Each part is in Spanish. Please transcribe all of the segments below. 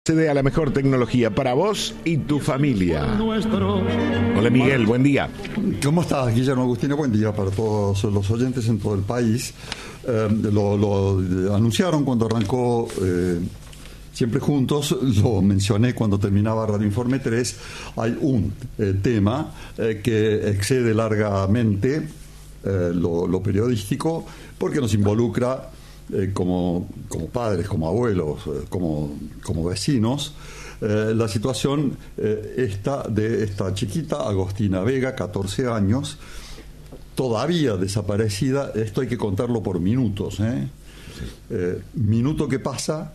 Accede a la mejor tecnología para vos y tu familia. Hola Miguel, buen día. ¿Cómo estás, Guillermo Agustino? Buen día para todos los oyentes en todo el país. Lo anunciaron cuando arrancó Siempre Juntos, lo mencioné cuando terminaba Radio Informe 3. Hay un tema que excede largamente lo periodístico porque nos involucra como padres, como abuelos, como vecinos, la situación esta de esta chiquita Agostina Vega, 14 años, todavía desaparecida. Esto hay que contarlo por minutos, minuto que pasa,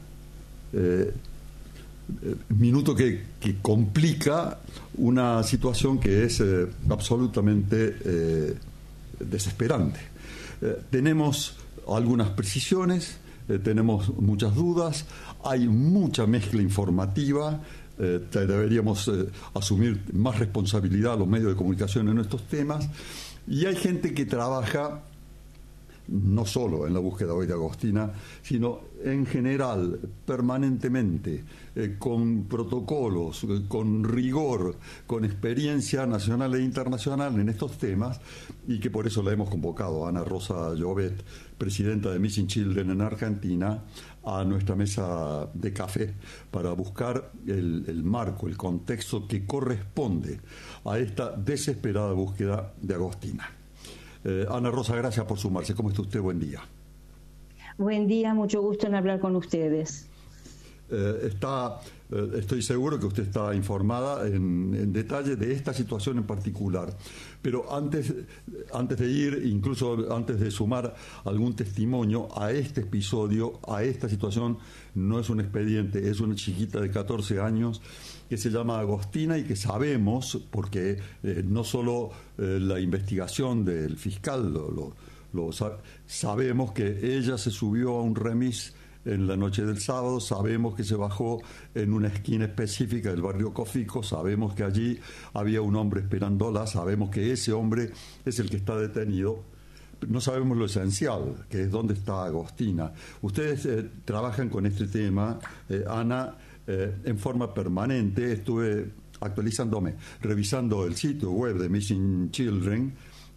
minuto que complica una situación que es absolutamente desesperante. Tenemos algunas precisiones, tenemos muchas dudas, hay mucha mezcla informativa, deberíamos asumir más responsabilidad los medios de comunicación en estos temas, y hay gente que trabaja no solo en la búsqueda hoy de Agostina, sino en general, permanentemente, con protocolos, con rigor, con experiencia nacional e internacional en estos temas, y que por eso la hemos convocado a Ana Rosa Llobet, presidenta de Missing Children en Argentina, a nuestra mesa de café para buscar el marco, el contexto que corresponde a esta desesperada búsqueda de Agostina. Ana Rosa, gracias por sumarse. ¿Cómo está usted? Buen día. Buen día, mucho gusto en hablar con ustedes. Estoy seguro que usted está informada en detalle de esta situación en particular. Pero antes de ir, incluso antes de sumar algún testimonio a este episodio, a esta situación, no es un expediente, es una chiquita de 14 años que se llama Agostina y que sabemos, porque no solo la investigación del fiscal sabemos que ella se subió a un remis en la noche del sábado, sabemos que se bajó en una esquina específica del barrio Cofico, sabemos que allí había un hombre esperándola, sabemos que ese hombre es el que está detenido. No sabemos lo esencial, que es dónde está Agostina. Ustedes trabajan con este tema, Ana, en forma permanente. Estuve actualizándome, revisando el sitio web de Missing Children.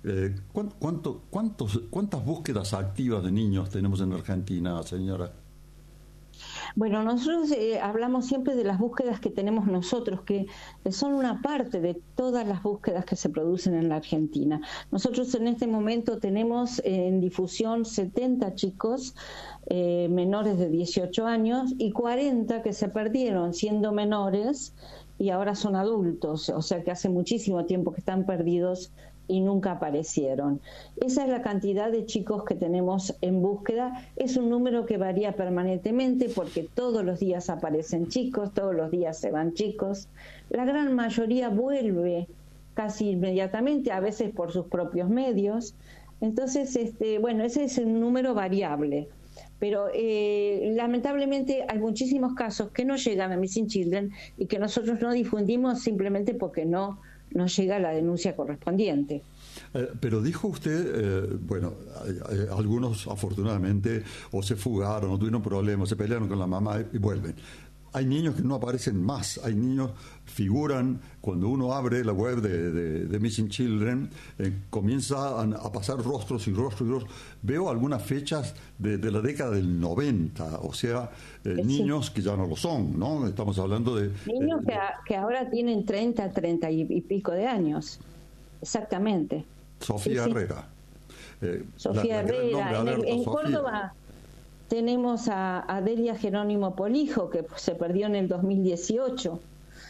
¿Cuántas búsquedas activas de niños tenemos en Argentina, señora? Bueno, nosotros hablamos siempre de las búsquedas que tenemos nosotros, que son una parte de todas las búsquedas que se producen en la Argentina. Nosotros en este momento tenemos en difusión 70 chicos menores de 18 años y 40 que se perdieron siendo menores y ahora son adultos, o sea que hace muchísimo tiempo que están perdidos y nunca aparecieron. Esa es la cantidad de chicos que tenemos en búsqueda. Es un número que varía permanentemente porque todos los días aparecen chicos, todos los días se van chicos. La gran mayoría vuelve casi inmediatamente, a veces por sus propios medios. Entonces, ese es un número variable. Pero lamentablemente hay muchísimos casos que no llegan a Missing Children y que nosotros no difundimos simplemente porque no llega la denuncia correspondiente. Pero dijo usted, algunos afortunadamente o se fugaron, o tuvieron problemas, se pelearon con la mamá y vuelven. Hay niños que no aparecen más, hay niños figuran, cuando uno abre la web de Missing Children, comienza a pasar rostros y rostros y rostros. Veo algunas fechas de la década del 90, o sea, niños que ya no lo son, ¿no? Estamos hablando de... Niños que ahora tienen 30 y pico de años, exactamente. Sofía Herrera. Sofía Herrera, en Córdoba... Tenemos a Delia Jerónimo Polijo, que se perdió en el 2018.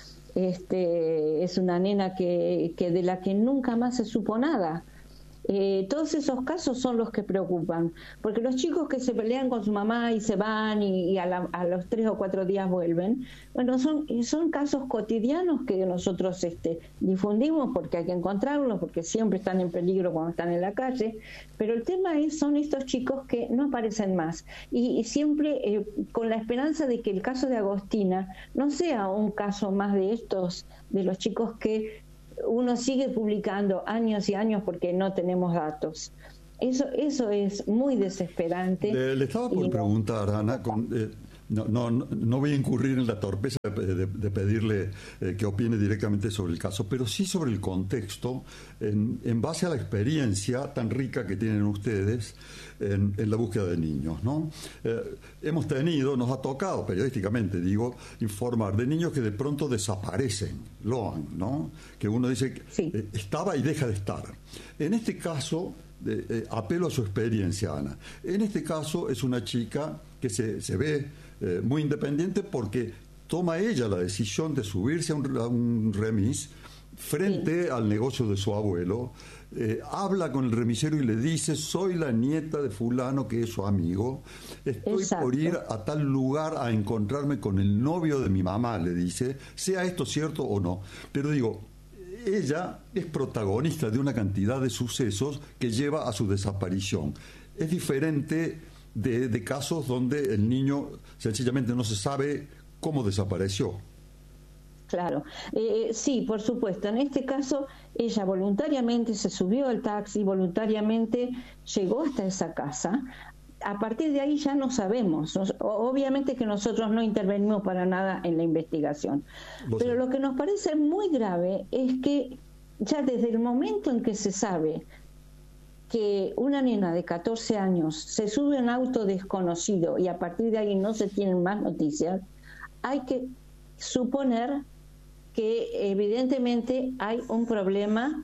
Es una nena que de la que nunca más se supo nada. Todos esos casos son los que preocupan, porque los chicos que se pelean con su mamá y se van y a los 3 o 4 días vuelven, bueno, son casos cotidianos que nosotros difundimos porque hay que encontrarlos, porque siempre están en peligro cuando están en la calle, pero el tema son estos chicos que no aparecen más y siempre con la esperanza de que el caso de Agostina no sea un caso más de estos, de los chicos que uno sigue publicando años y años porque no tenemos datos. Eso es muy desesperante. Le estaba por preguntar, Ana, no voy a incurrir en la torpeza de pedirle que opine directamente sobre el caso, pero sí sobre el contexto, en base a la experiencia tan rica que tienen ustedes en la búsqueda de niños, ¿no? Nos ha tocado periodísticamente, digo, informar de niños que de pronto desaparecen, ¿no? Que uno dice que sí, estaba y deja de estar. En este caso, apelo a su experiencia, Ana. En este caso es una chica que se ve muy independiente porque toma ella la decisión de subirse a un remis frente sí, al negocio de su abuelo, habla con el remisero y le dice: soy la nieta de fulano que es su amigo, estoy exacto, por ir a tal lugar a encontrarme con el novio de mi mamá, le dice, sea esto cierto o no. Pero digo, ella es protagonista de una cantidad de sucesos que lleva a su desaparición. Es diferente de casos donde el niño sencillamente no se sabe cómo desapareció. claro. Sí, por supuesto. En este caso, ella voluntariamente se subió al taxi, voluntariamente llegó hasta esa casa. A partir de ahí ya no sabemos. Obviamente que nosotros no intervenimos para nada en la investigación. Pero lo que nos parece muy grave es que ya desde el momento en que se sabe que una nena de 14 años se sube a un auto desconocido y a partir de ahí no se tienen más noticias, hay que suponer que evidentemente hay un problema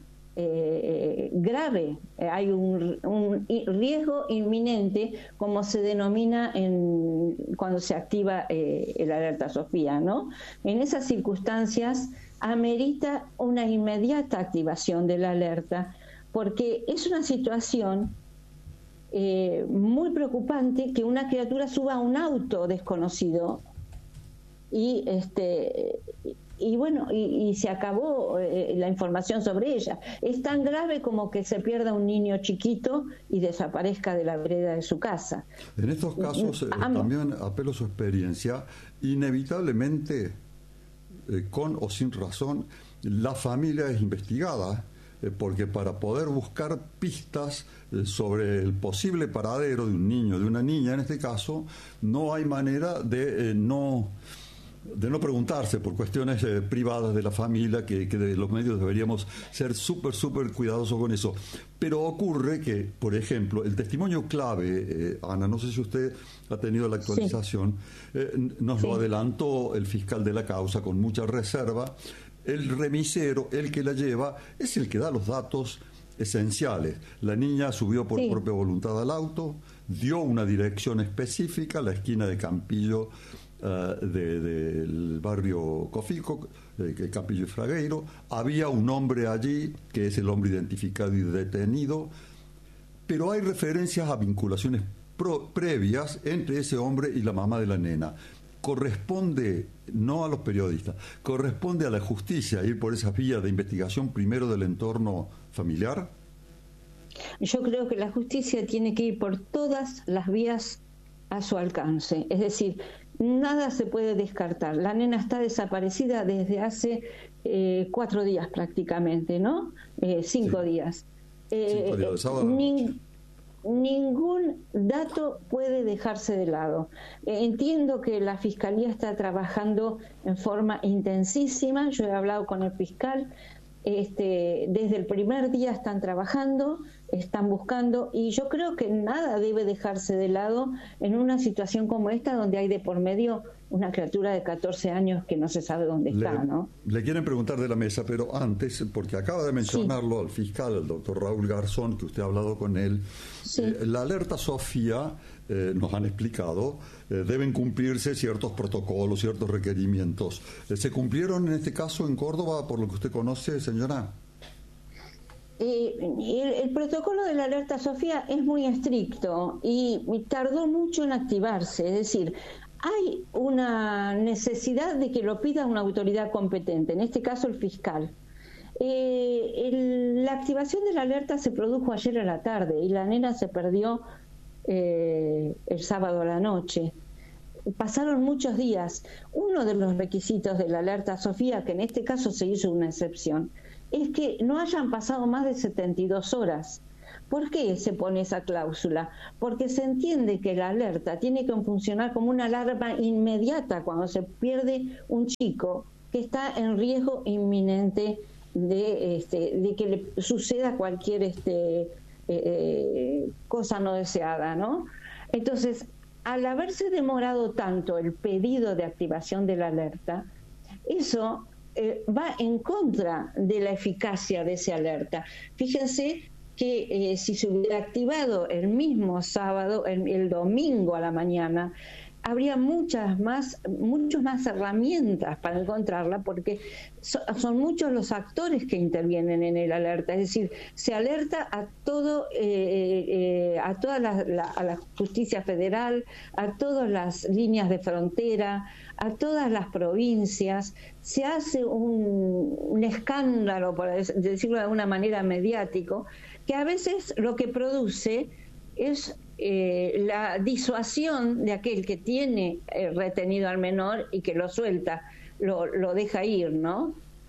grave, hay un riesgo inminente, como se denomina cuando se activa el alerta Sofía, ¿no? En esas circunstancias amerita una inmediata activación de la alerta, porque es una situación muy preocupante que una criatura suba a un auto desconocido y se acabó la información sobre ella. Es tan grave como que se pierda un niño chiquito y desaparezca de la vereda de su casa. En estos casos también apelo a su experiencia. Inevitablemente, con o sin razón, la familia es investigada, porque para poder buscar pistas sobre el posible paradero de un niño, de una niña en este caso, no hay manera de no preguntarse por cuestiones privadas de la familia, que de los medios deberíamos ser súper cuidadosos con eso. Pero ocurre que, por ejemplo, el testimonio clave, Ana, no sé si usted ha tenido la actualización, nos lo adelantó el fiscal de la causa con mucha reserva. El remisero, el que la lleva, es el que da los datos esenciales. La niña subió por propia voluntad al auto, dio una dirección específica, la esquina de Campillo, del barrio Cofico, Campillo y Fragueiro. Había un hombre allí, que es el hombre identificado y detenido, pero hay referencias a vinculaciones previas entre ese hombre y la mamá de la nena. Corresponde, no a los periodistas, corresponde a la justicia ir por esas vías de investigación primero del entorno familiar. Yo creo que la justicia tiene que ir por todas las vías a su alcance, es decir, nada se puede descartar. La nena está desaparecida desde hace 4 días prácticamente, ¿no? 5 días. 5 días de sábado. Ningún dato puede dejarse de lado. Entiendo que la Fiscalía está trabajando en forma intensísima. Yo he hablado con el fiscal. Desde el primer día están trabajando, están buscando, y yo creo que nada debe dejarse de lado en una situación como esta, donde hay de por medio una criatura de 14 años que no se sabe dónde está, ¿no? Le quieren preguntar de la mesa, pero antes, porque acaba de mencionarlo al fiscal, el doctor Raúl Garzón, que usted ha hablado con él, la alerta Sofía, nos han explicado, deben cumplirse ciertos protocolos, ciertos requerimientos. ¿Se cumplieron en este caso en Córdoba, por lo que usted conoce, señora? El protocolo de la alerta Sofía es muy estricto y tardó mucho en activarse, es decir, hay una necesidad de que lo pida una autoridad competente, en este caso el fiscal. La activación de la alerta se produjo ayer a la tarde y la nena se perdió el sábado a la noche. Pasaron muchos días. Uno de los requisitos de la alerta Sofía, que en este caso se hizo una excepción, es que no hayan pasado más de 72 horas, ¿Por qué se pone esa cláusula? Porque se entiende que la alerta tiene que funcionar como una alarma inmediata cuando se pierde un chico que está en riesgo inminente de que le suceda cualquier cosa no deseada, ¿no? Entonces, al haberse demorado tanto el pedido de activación de la alerta, eso va en contra de la eficacia de esa alerta. Fíjense que si se hubiera activado el mismo sábado, el domingo a la mañana, habría muchas más herramientas para encontrarla, porque son muchos los actores que intervienen en el alerta. Es decir, se alerta a toda la justicia federal, a todas las líneas de frontera, a todas las provincias. Se hace un escándalo, por decirlo de alguna manera, mediático, que a veces lo que produce es la disuasión de aquel que tiene retenido al menor y que lo suelta, lo deja ir, ¿no?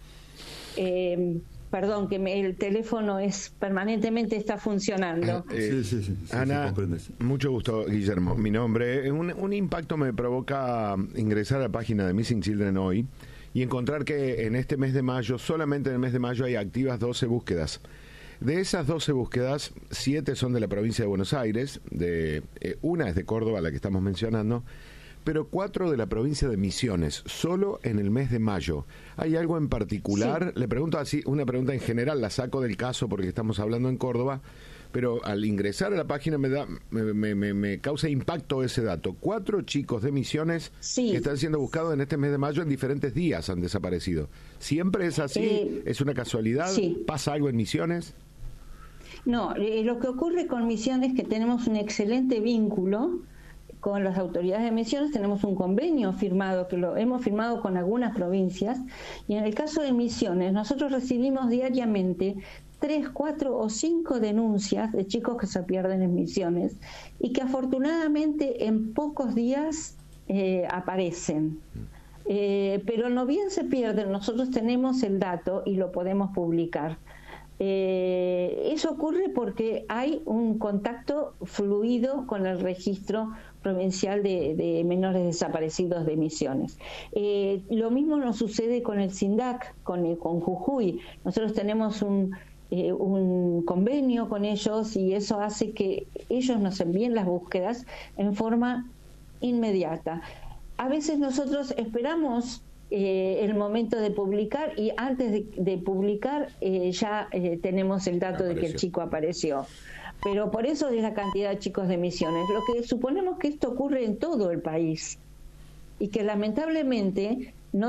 Perdón, que el teléfono permanentemente está funcionando. Sí, Ana, mucho gusto, Guillermo. Mi nombre. Un impacto me provoca ingresar a la página de Missing Children hoy y encontrar que en este mes de mayo, solamente en el mes de mayo, hay activas 12 búsquedas. De esas 12 búsquedas, 7 son de la provincia de Buenos Aires, una es de Córdoba, la que estamos mencionando, pero 4 de la provincia de Misiones, solo en el mes de mayo. ¿Hay algo en particular? Sí. Le pregunto así, una pregunta en general, la saco del caso porque estamos hablando en Córdoba, pero al ingresar a la página me causa impacto ese dato. 4 chicos de Misiones que están siendo buscados en este mes de mayo, en diferentes días han desaparecido. ¿Siempre es así? ¿Es una casualidad? Sí. ¿Pasa algo en Misiones? No, lo que ocurre con Misiones es que tenemos un excelente vínculo con las autoridades de Misiones. Tenemos un convenio firmado, que lo hemos firmado con algunas provincias, y en el caso de Misiones nosotros recibimos diariamente 3, 4 o 5 denuncias de chicos que se pierden en Misiones y que afortunadamente en pocos días aparecen. Pero no bien se pierden, nosotros tenemos el dato y lo podemos publicar. Eso ocurre porque hay un contacto fluido con el registro provincial de menores desaparecidos de Misiones. Lo mismo nos sucede con el SINDAC, con Jujuy. Nosotros tenemos un convenio con ellos y eso hace que ellos nos envíen las búsquedas en forma inmediata. A veces nosotros esperamos el momento de publicar y antes de publicar ya tenemos el dato de que el chico apareció. Pero por eso es la cantidad de chicos de Misiones. Lo que suponemos que esto ocurre en todo el país y que lamentablemente no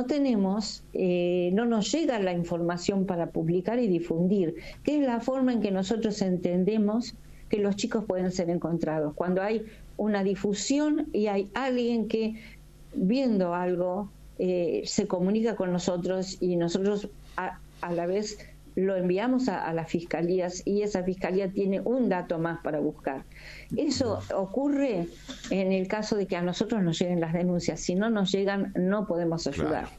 nos llega la información para publicar y difundir, que es la forma en que nosotros entendemos que los chicos pueden ser encontrados. Cuando hay una difusión y hay alguien que, viendo algo, se comunica con nosotros y nosotros a la vez lo enviamos a las fiscalías y esa fiscalía tiene un dato más para buscar. Eso ocurre en el caso de que a nosotros nos lleguen las denuncias. Si no nos llegan, no podemos ayudar.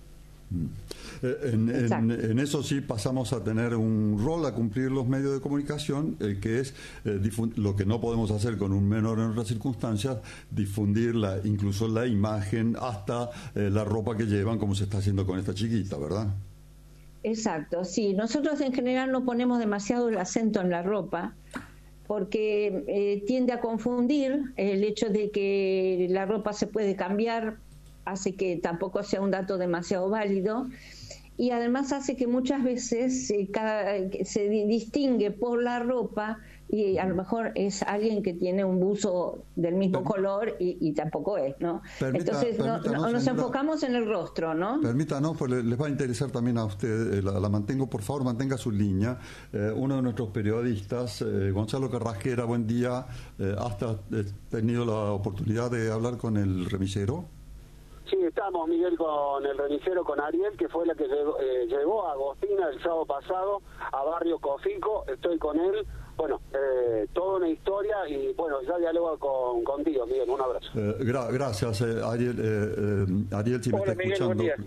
Claro. En eso sí pasamos a tener un rol a cumplir los medios de comunicación, que es lo que no podemos hacer con un menor en otras circunstancias, difundir incluso la imagen hasta la ropa que llevan, como se está haciendo con esta chiquita, ¿verdad? Exacto, sí. Nosotros en general no ponemos demasiado el acento en la ropa porque tiende a confundir. El hecho de que la ropa se puede cambiar hace que tampoco sea un dato demasiado válido y además hace que muchas veces se distingue por la ropa y a lo mejor es alguien que tiene un buzo del mismo color y tampoco es, ¿no? Entonces nos enfocamos en el rostro, ¿no? Permítanos, pues les va a interesar también a usted, la mantengo, por favor, mantenga su línea. Uno de nuestros periodistas, Gonzalo Carrasquera, buen día. ¿Has tenido la oportunidad de hablar con el remisero? Sí, estamos, Miguel, con el remisero, con Ariel, que fue la que llevó a Agostina el sábado pasado a Barrio Cofico. Estoy con él. Bueno, toda una historia y bueno, ya dialogo contigo, Miguel. Un abrazo. Gracias, Ariel. Ariel, si me está escuchando.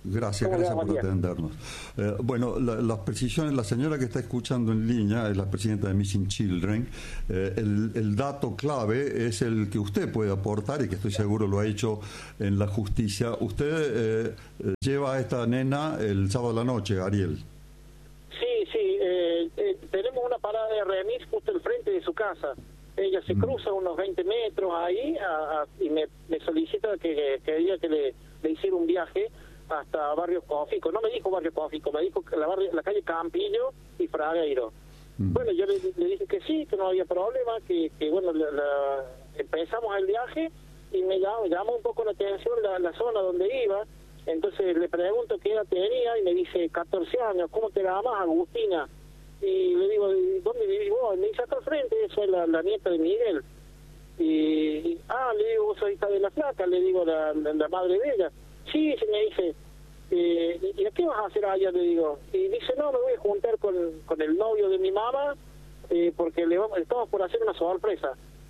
Gracias por atendernos. Bueno, las precisiones, la señora que está escuchando en línea es la presidenta de Missing Children. El dato clave es el que usted puede aportar y que estoy seguro lo ha hecho en la justicia. Usted lleva a esta nena el sábado a la noche, Ariel. Sí, tenemos una parada de remis justo al frente de su casa. Ella se cruza unos 20 metros ahí y me solicita que diga que le hiciera un viaje hasta Barrio Cófico. No me dijo Barrio Cófico, me dijo que la calle Campillo y Fragueiro. Bueno, yo le dije que sí, que no había problema, que bueno, empezamos el viaje y me llamó un poco la atención la zona donde iba. Entonces le pregunto qué edad tenía y me dice 14 años, ¿cómo te llamas? Agustina. Y le digo, ¿dónde vivís vos? Me dice, acá al frente, soy la nieta de Miguel. Le digo, vos sois hija de la flaca, le digo, la madre de ella. Sí, se me dice, ¿y a qué vas a hacer allá? Le digo. Y dice, no, me voy a juntar con el novio de mi mamá, porque estamos por hacer una sorpresa.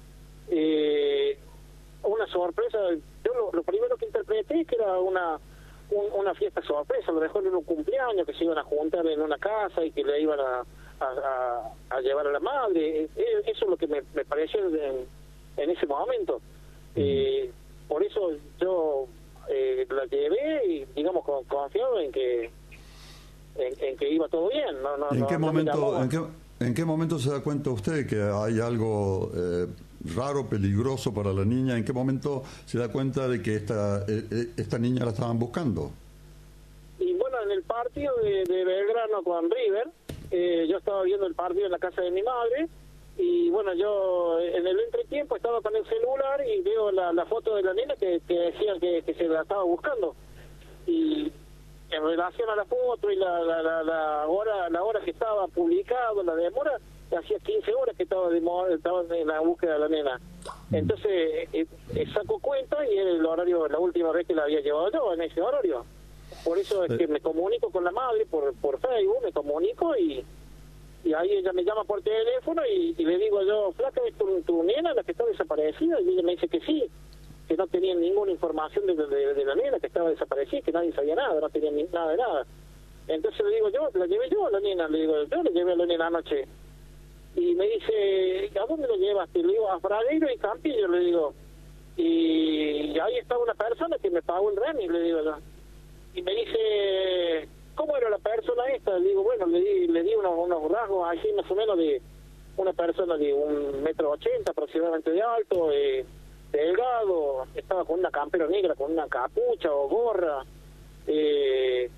Una sorpresa, yo lo primero que interpreté es que era una fiesta sorpresa, a lo mejor era un cumpleaños, que se iban a juntar en una casa y que le iban a llevar a la madre. Eso es lo que me pareció en ese momento. Por eso yo la llevé y, digamos, confiado en que iba todo bien. ¿En qué momento se da cuenta usted que hay algo raro, peligroso para la niña? ¿En qué momento se da cuenta de que esta niña la estaban buscando? Y bueno, en el partido de Belgrano con River, yo estaba viendo el partido en la casa de mi madre, y bueno, yo en el entretiempo estaba con el celular y veo la foto de la nena que decían que se la estaba buscando. Y en relación a la foto y la hora que estaba publicado, la demora, hacía 15 horas que estaba en la búsqueda de la nena. Entonces saco cuenta y era el horario, la última vez que la había llevado yo, en ese horario. Por eso es que me comunico con la madre por Facebook, me comunico y ahí ella me llama por teléfono y le digo yo, flaca, ¿es tu nena la que está desaparecida? Y ella me dice que sí, que no tenía ninguna información de la nena que estaba desaparecida, que nadie sabía nada, no tenía nada de nada. Entonces le digo, yo la llevé yo a la nena, le digo, yo le llevé a la nena anoche. Y me dice, ¿a dónde lo llevaste? Le digo, a Fragueiro y Campillo, le digo. Y ahí estaba una persona que me pagó el remis, le digo yo. Y me dice, ¿cómo era la persona esta? Le digo, bueno, le di unos rasgos así más o menos de una persona de 1,80 metros aproximadamente de alto, delgado, estaba con una campera negra, con una capucha o gorra. Se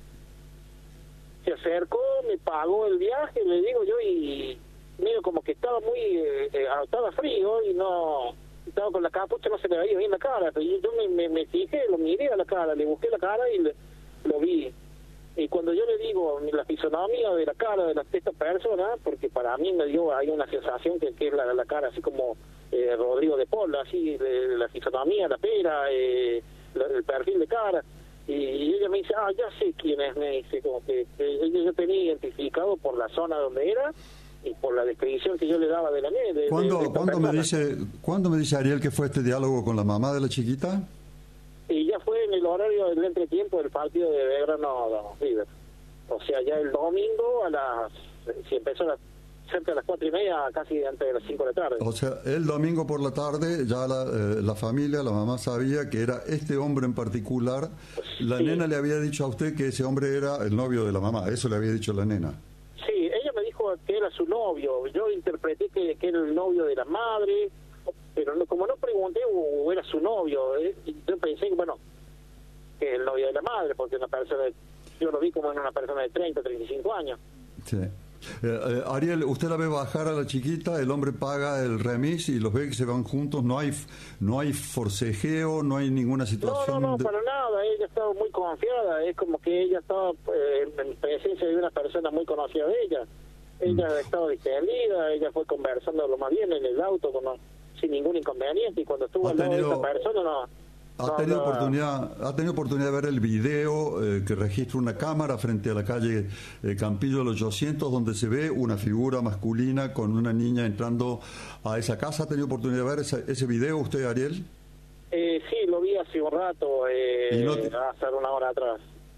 acercó, me pagó el viaje, le digo yo, y medio como que estaba estaba frío y no estaba con la capucha, no se le veía bien la cara, pero yo me fijé, lo miré a la cara, le busqué la cara y lo vi. Y cuando yo le digo la fisonomía de la cara de esta persona, porque para mí hay una sensación que es la cara así como Rodrigo de Paula, así, la fisonomía, la pera, el perfil de cara. Y ella me dice, ya sé quién es, me dice, como que yo tenía identificado por la zona donde era y por la descripción que yo le daba de la nena. ¿Cuándo me dice Ariel que fue este diálogo con la mamá de la chiquita? Y ya fue en el horario del entretiempo del partido de Belgrano River. O sea, ya el domingo si empezó cerca de las 4:30, casi antes de las 5 de la tarde. O sea, el domingo por la tarde ya la familia, la mamá sabía que era este hombre en particular. La nena le había dicho a usted que ese hombre era el novio de la mamá, eso le había dicho la nena. Sí, ella me dijo que era su novio, yo interpreté que era el novio de la madre, pero como no pregunté o era su novio, yo pensé que, bueno, que el novio de la madre, porque yo lo vi como una persona de 30, 35 años. Sí. Ariel, usted la ve bajar a la chiquita, el hombre paga el remis y los ve que se van juntos, no hay forcejeo, no hay ninguna situación. No, para nada, ella estaba muy confiada, es como que ella estaba en presencia de una persona muy conocida de ella. Ella estaba distendida, ella fue conversando lo más bien en el auto sin ningún inconveniente, y cuando estuvo al lado de esa persona ¿Ha tenido oportunidad de ver el video que registra una cámara frente a la calle Campillo de los 800, donde se ve una figura masculina con una niña entrando a esa casa? ¿Ha tenido oportunidad de ver ese video usted, Ariel? Sí, lo vi hace un rato, hace una hora atrás.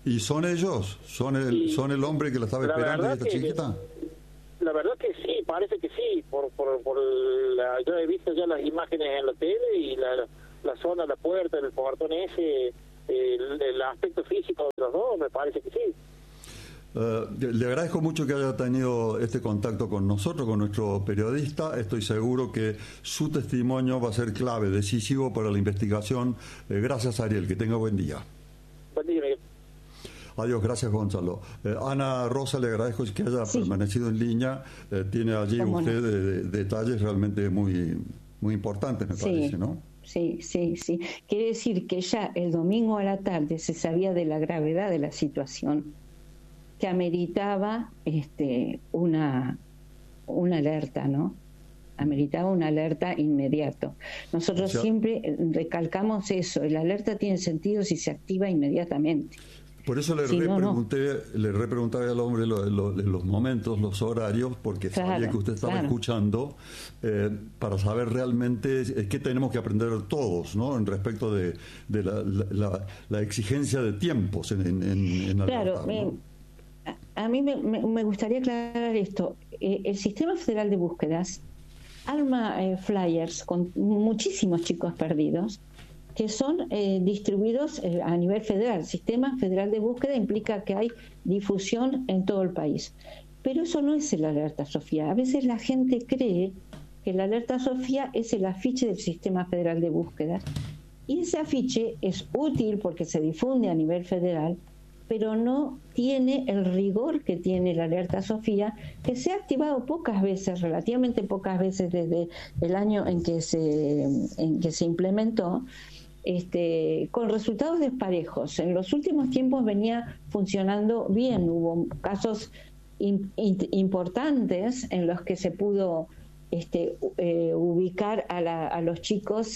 ¿Y son ellos? ¿Son el hombre que la estaba esperando esta chiquita? La verdad que sí, parece que sí. Yo he visto ya las imágenes en la tele y la zona, la puerta, el portón ese, el aspecto físico de los dos, me parece que sí. Le agradezco mucho que haya tenido este contacto con nosotros, con nuestro periodista. Estoy seguro que su testimonio va a ser clave, decisivo para la investigación. Gracias, Ariel. Que tenga buen día. Buen día, Miguel. Adiós, gracias, Gonzalo. Ana Rosa, le agradezco que haya permanecido en línea. Tiene allí usted detalles realmente muy, muy importantes, me parece, ¿no? Sí. Quiere decir que ya el domingo a la tarde se sabía de la gravedad de la situación, que ameritaba una alerta, ¿no? Ameritaba una alerta inmediato. Nosotros siempre recalcamos eso, la alerta tiene sentido si se activa inmediatamente. Por eso le repreguntaba al hombre los momentos, los horarios, porque sabía que usted estaba escuchando, para saber realmente qué tenemos que aprender todos, ¿no? En respecto de la exigencia de tiempos en la Claro, ¿no? A mí me gustaría aclarar esto. El Sistema Federal de Búsquedas arma flyers con muchísimos chicos perdidos que son distribuidos a nivel federal. El Sistema Federal de Búsqueda implica que hay difusión en todo el país. Pero eso no es el Alerta Sofía. A veces la gente cree que el Alerta Sofía es el afiche del Sistema Federal de Búsqueda. Y ese afiche es útil porque se difunde a nivel federal, pero no tiene el rigor que tiene el Alerta Sofía, que se ha activado pocas veces, relativamente pocas veces desde el año en que se implementó, con resultados desparejos. En los últimos tiempos venía funcionando bien, hubo casos importantes en los que se pudo ubicar a los chicos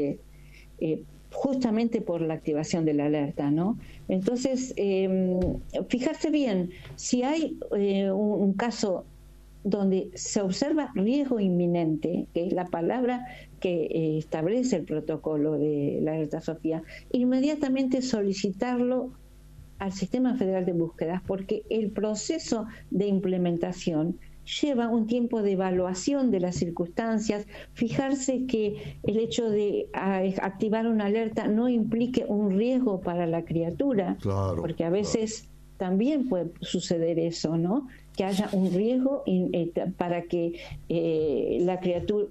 justamente por la activación de la alerta, ¿no? Entonces, fijarse bien, si hay un caso donde se observa riesgo inminente, que es la palabra que establece el protocolo de la Alerta Sofía, inmediatamente solicitarlo al Sistema Federal de Búsquedas, porque el proceso de implementación lleva un tiempo de evaluación de las circunstancias, fijarse que el hecho de activar una alerta no implique un riesgo para la criatura, porque a veces también puede suceder eso, ¿no? Que haya un riesgo para que la criatura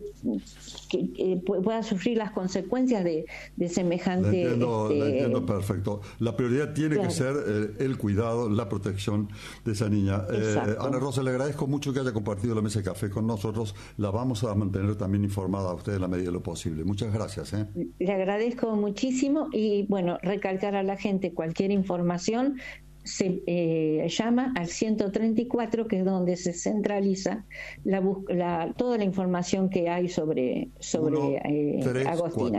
pueda sufrir las consecuencias de semejante... Lo entiendo perfecto. La prioridad tiene que ser el cuidado, la protección de esa niña. Ana Rosa, le agradezco mucho que haya compartido la mesa de café con nosotros. La vamos a mantener también informada a usted en la medida de lo posible. Muchas gracias. Le agradezco muchísimo y, bueno, recalcar a la gente cualquier información se llama al 134, que es donde se centraliza toda la información que hay sobre Agostina.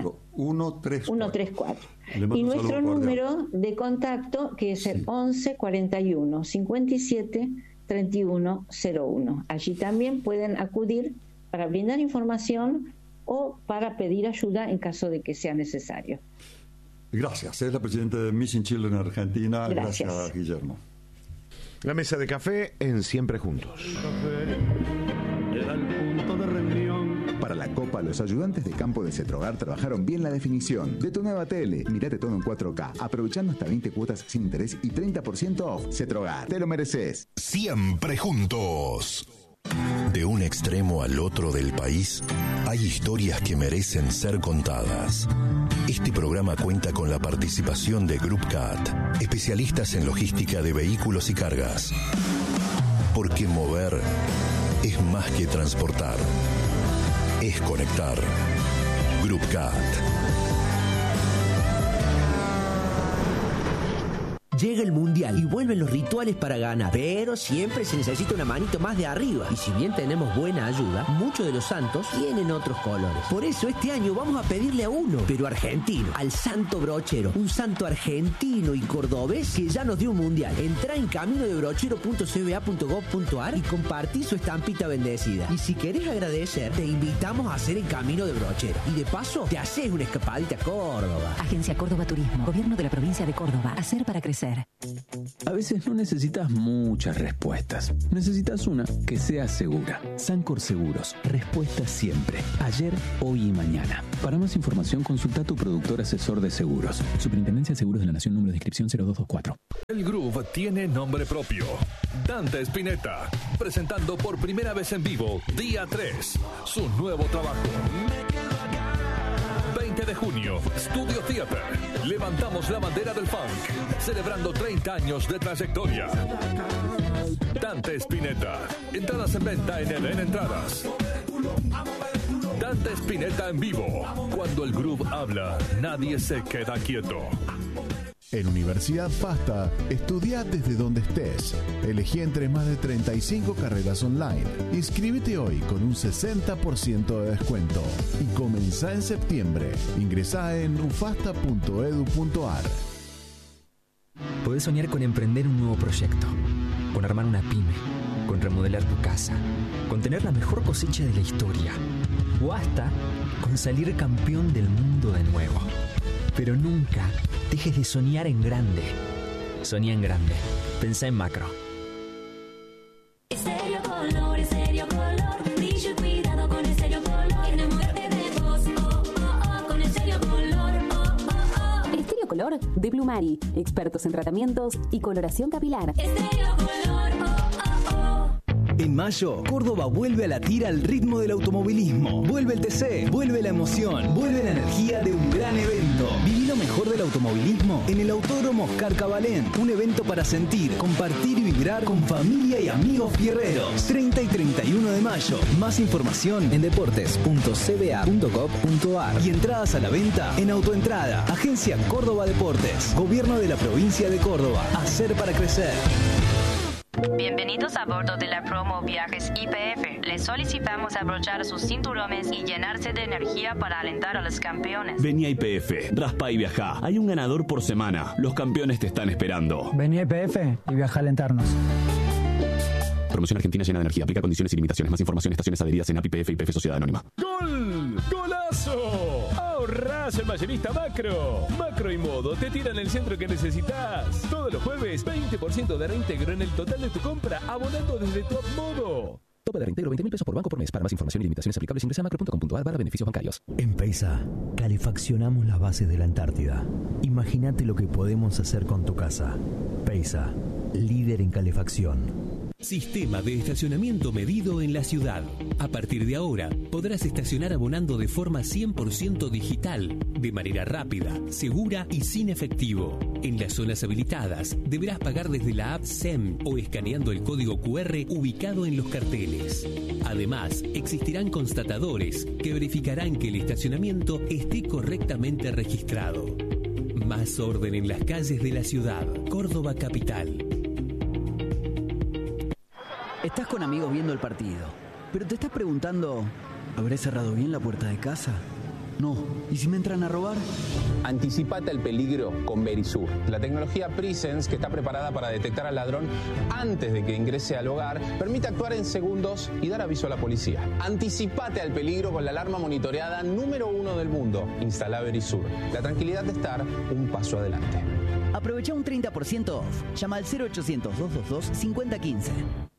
134. Y nuestro número de contacto, que es el 11 41 57 31 01. Allí también pueden acudir para brindar información o para pedir ayuda en caso de que sea necesario. Gracias. Es la presidenta de Missing Children Argentina. Gracias, Guillermo. La mesa de café en Siempre Juntos. Era el punto de reunión. Para la Copa, los ayudantes de campo de Cetrogar trabajaron bien la definición. De tu nueva tele, mirate todo en 4K, aprovechando hasta 20 cuotas sin interés y 30% off. Cetrogar, te lo mereces. Siempre Juntos. De un extremo al otro del país, hay historias que merecen ser contadas. Este programa cuenta con la participación de Group CAT, especialistas en logística de vehículos y cargas. Porque mover es más que transportar, es conectar. Group CAT. Llega el Mundial y vuelven los rituales para ganar, pero siempre se necesita una manito más de arriba. Y si bien tenemos buena ayuda, muchos de los santos tienen otros colores. Por eso este año vamos a pedirle a uno, pero argentino, al Santo Brochero, un santo argentino y cordobés que ya nos dio un Mundial. Entrá en caminodebrochero.cba.gov.ar y compartí su estampita bendecida. Y si querés agradecer, te invitamos a hacer el Camino de Brochero. Y de paso, te haces una escapadita a Córdoba. Agencia Córdoba Turismo, Gobierno de la Provincia de Córdoba. Hacer para crecer ser. A veces no necesitas muchas respuestas. Necesitas una que sea segura. Sancor Seguros. Respuesta siempre. Ayer, hoy y mañana. Para más información, consulta a tu productor asesor de seguros. Superintendencia de Seguros de la Nación, número de inscripción 0224. El Groove tiene nombre propio. Dante Spinetta, presentando por primera vez en vivo, día 3, su nuevo trabajo. 20 de junio, Studio Theater. Levantamos la bandera del funk, celebrando 30 años de trayectoria. Dante Spinetta. Entradas en venta en Eden Entradas. Dante Spinetta en vivo. Cuando el groove habla, nadie se queda quieto. En Universidad FASTA, estudia desde donde estés. Elegí entre más de 35 carreras online. Inscríbete hoy con un 60% de descuento. Y comenzá en septiembre. Ingresá en ufasta.edu.ar. Podés soñar con emprender un nuevo proyecto, con armar una pyme, con remodelar tu casa, con tener la mejor cosecha de la historia, o hasta con salir campeón del mundo de nuevo. Pero nunca dejes de soñar en grande. Soñá en grande. Pensá en macro. Estéreo Color, Estéreo Color. Brillo y cuidado con Estéreo Color. Enamórate de vos, oh, oh, oh. Con Estéreo Color, oh, oh, oh. Estéreo Color de Plumari. Expertos en tratamientos y coloración capilar. Estéreo Color, oh, oh, oh. En mayo, Córdoba vuelve a latir al ritmo del automovilismo. Vuelve el TC, vuelve la emoción, vuelve la energía de un gran evento. Viví lo mejor del automovilismo en el Autódromo Oscar Cabalén. Un evento para sentir, compartir y vibrar con familia y amigos fierreros. 30 y 31 de mayo. Más información en deportes.cba.gov.ar y entradas a la venta en Autoentrada. Agencia Córdoba Deportes. Gobierno de la provincia de Córdoba. Hacer para crecer. Bienvenidos a bordo de la promo Viajes YPF. Les solicitamos abrochar sus cinturones y llenarse de energía para alentar a los campeones. Vení a YPF, raspa y viajá. Hay un ganador por semana. Los campeones te están esperando. Vení a YPF y viaja a alentarnos. Promoción Argentina llena de energía. Aplica condiciones y limitaciones. Más información en estaciones adheridas en API YPF y YPF Sociedad Anónima. ¡Gol! ¡Golazo! ¡Ahorrás en Mayorista Macro! Macro y Modo te tiran el centro que necesitas. Todos los jueves, 20% de reintegro en el total de tu compra, abonando desde Top Modo. Tope de reintegro 20.000 pesos por banco por mes. Para más información y limitaciones aplicables ingresa a macro.com.ar/beneficios bancarios. En Peisa, calefaccionamos las bases de la Antártida. Imagínate lo que podemos hacer con tu casa. Peisa, líder en calefacción. Sistema de estacionamiento medido en la ciudad. A partir de ahora, podrás estacionar abonando de forma 100% digital, de manera rápida, segura y sin efectivo. En las zonas habilitadas, deberás pagar desde la app SEM o escaneando el código QR ubicado en los carteles. Además, existirán constatadores que verificarán que el estacionamiento esté correctamente registrado. Más orden en las calles de la ciudad. Córdoba Capital. Estás con amigos viendo el partido, pero te estás preguntando, ¿habré cerrado bien la puerta de casa? No. ¿Y si me entran a robar? Anticipate al peligro con Verisur. La tecnología Presence, que está preparada para detectar al ladrón antes de que ingrese al hogar, permite actuar en segundos y dar aviso a la policía. Anticipate al peligro con la alarma monitoreada número 1 del mundo. Instala Verisur. La tranquilidad de estar un paso adelante. Aprovecha un 30% off. Llama al 0800 222 5015.